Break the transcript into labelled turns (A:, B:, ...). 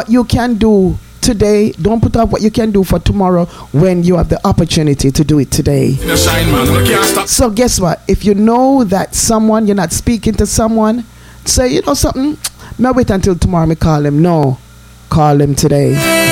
A: you can do today. Don't put off what you can do for tomorrow when you have the opportunity to do it today. So guess what? If you know that someone, you're not speaking to someone, say, you know something, now wait until tomorrow me call him. No, call him today.